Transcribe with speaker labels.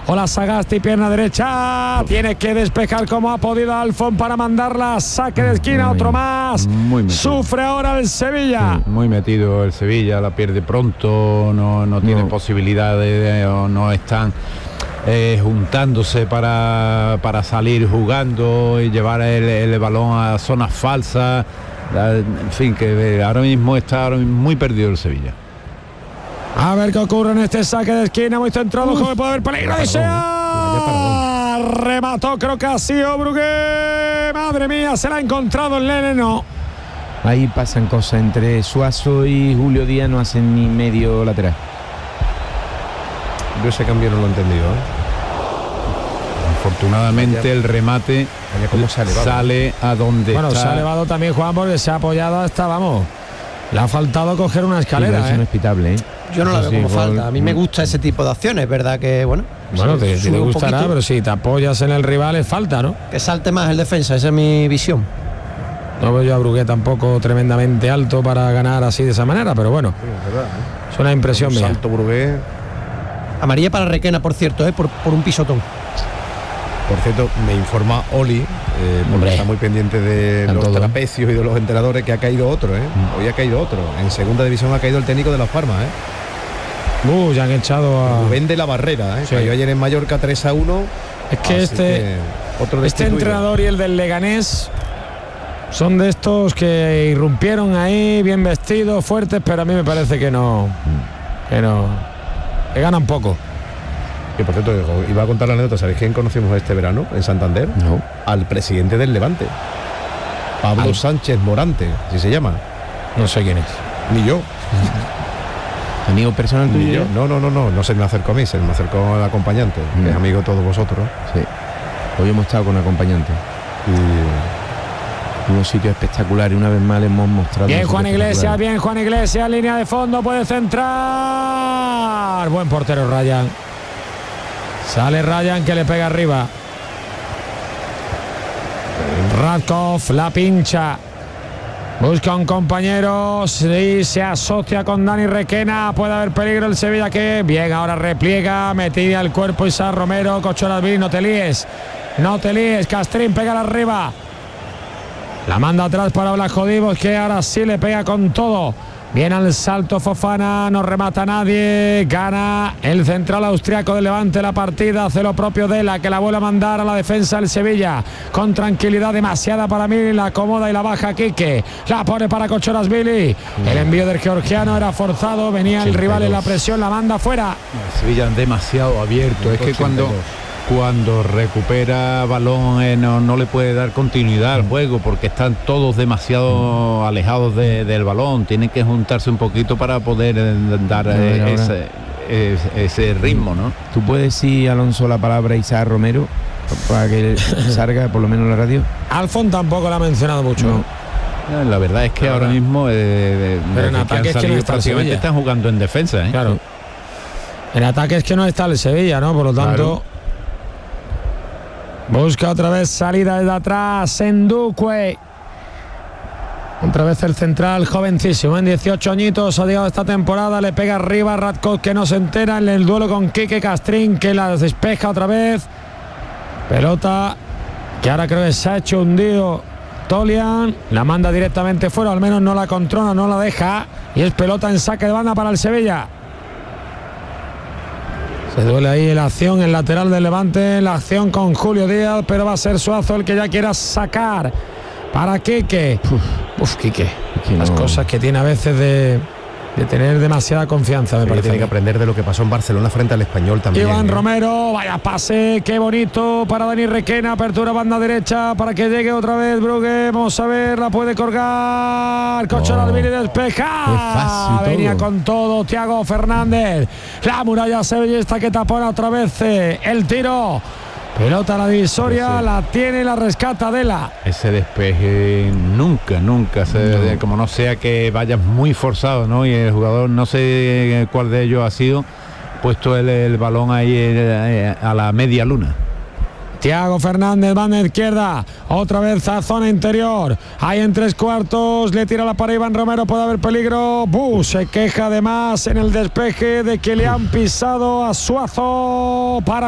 Speaker 1: Hola Sagasti, pierna derecha. Tiene que despejar como ha podido Alfón para mandarla. Saque de esquina, otro más. Sufre ahora el Sevilla.
Speaker 2: Sí, muy metido el Sevilla, la pierde pronto, no tiene posibilidades, no están juntándose para salir jugando y llevar el balón a zonas falsas. En fin, que ahora mismo está muy perdido el Sevilla.
Speaker 1: A ver qué ocurre en este saque de esquina, muy centrado, como puede haber peligro. Remató, creo que ha sido Brugué. Madre mía, se la ha encontrado el nene, no.
Speaker 3: Ahí pasan cosas entre Suazo y Julio Díaz, no hacen ni medio lateral.
Speaker 4: Yo ese cambio no lo he entendido,
Speaker 2: Afortunadamente el remate sale a donde
Speaker 1: está.
Speaker 2: Se
Speaker 1: ha elevado también Juan, porque se ha apoyado hasta, vamos, le ha faltado coger una escalera.
Speaker 3: Eso no es pitable,
Speaker 5: Yo no la veo como falta. A mí me gusta ese tipo de acciones, ¿verdad? Que bueno,
Speaker 1: te gustará, pero si te apoyas en el rival es falta, ¿no?
Speaker 5: Que salte más el defensa, esa es mi visión.
Speaker 1: No veo yo a Brugué tampoco tremendamente alto para ganar así de esa manera, pero bueno, es una impresión mía.
Speaker 4: Salto Brugué.
Speaker 5: Amarilla para Requena, por cierto, por un pisotón.
Speaker 4: Por cierto, me informa Oli, porque está muy pendiente de los trapecios y de los entrenadores, que ha caído otro, Hoy ha caído otro. En segunda división ha caído el técnico de Las Palmas,
Speaker 1: Ya han echado a
Speaker 4: Rubén de la Barrera, Sí. Cayó ayer en Mallorca 3-1.
Speaker 1: Es que este entrenador y el del Leganés son de estos que irrumpieron ahí, bien vestidos, fuertes, pero a mí me parece que ganan poco.
Speaker 4: Que por cierto, iba a contar la anécdota. ¿Sabéis quién conocimos este verano en Santander?
Speaker 3: No.
Speaker 4: Al presidente del Levante, Pablo Sánchez Morante, así se llama.
Speaker 1: No sé quién es.
Speaker 4: Ni yo.
Speaker 3: ¿Amigo personal tuyo?
Speaker 4: No se me acercó a mí, se me acercó al acompañante, que es amigo de todos vosotros.
Speaker 3: Sí. Hoy hemos estado con acompañante. Y unos sitios espectaculares, una vez más le hemos mostrado.
Speaker 1: Bien Juan Iglesias, línea de fondo, puede centrar. Buen portero Ryan. Sale Ryan, que le pega arriba. Radkov la pincha. Busca un compañero y se asocia con Dani Requena. Puede haber peligro el Sevilla, que bien, ahora repliega, metida al cuerpo Isaac Romero. Cochorazvili, no te líes. Castrín pega arriba. La manda atrás para Blasco Divos, que ahora sí le pega con todo. Viene al salto Fofana, no remata nadie. Gana el central austriaco del Levante la partida. Hace lo propio Dela, que la vuelve a mandar a la defensa del Sevilla. Con tranquilidad demasiada para mí. La acomoda y la baja Quique. La pone para Cochorazvili. El envío del georgiano era forzado. Venía el rival en la presión, la manda fuera.
Speaker 2: Sevilla demasiado abierto. Es que cuando recupera balón no le puede dar continuidad al juego, porque están todos demasiado alejados del balón. Tienen que juntarse un poquito para poder dar ese ritmo, ¿no?
Speaker 3: ¿Tú puedes decir, Alonso, la palabra Isaac Romero para que salga por lo menos en la radio?
Speaker 1: Alfón tampoco la ha mencionado mucho.
Speaker 3: No.
Speaker 2: La verdad es que ahora mismo
Speaker 1: pero en ataque es que no está
Speaker 2: prácticamente están jugando en defensa,
Speaker 1: Claro. En ataque es que no está el Sevilla, ¿no? Por lo tanto, busca otra vez salida desde atrás. Enduque. Otra vez el central, jovencísimo, en 18 añitos, ha llegado esta temporada, le pega arriba Radkov, que no se entera en el duelo con Quique Castrín, que la despeja otra vez. Pelota que ahora creo que se ha hecho hundido Tolian, la manda directamente fuera, al menos no la controla, no la deja, y es pelota en saque de banda para el Sevilla. Se duele ahí la acción, el lateral del Levante, la acción con Julio Díaz, pero va a ser Suazo el que ya quiera sacar para Quique. Quique, las cosas que tiene a veces de tener demasiada confianza, me parece.
Speaker 4: Tiene que aprender de lo que pasó en Barcelona frente al Español también.
Speaker 1: Iván Romero, vaya pase, qué bonito para Dani Requena, apertura banda derecha para que llegue otra vez Brugué. Vamos a ver, la puede colgar. Cochorazvili despeja. Venía con todo Thiago Fernández. La muralla sevillista que tapona otra vez el tiro. Pelota a la divisoria, la tiene y la rescata Dela.
Speaker 2: Ese despeje nunca, como no sea que vayas muy forzado, ¿no? Y el jugador, no sé cuál de ellos ha sido, puesto el balón ahí a la media luna.
Speaker 1: Thiago Fernández, banda izquierda, otra vez a zona interior, ahí en 3/4, le tira la pared Iván Romero, puede haber peligro. Se queja además en el despeje de que le han pisado a Suazo para